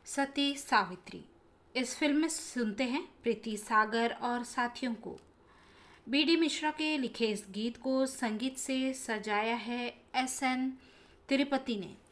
सती सावित्री। इस फिल्म में सुनते हैं प्रीति सागर और साथियों को। बी.डी. मिश्रा के लिखे इस गीत को संगीत से सजाया है एस.एन. तिरुपति ने।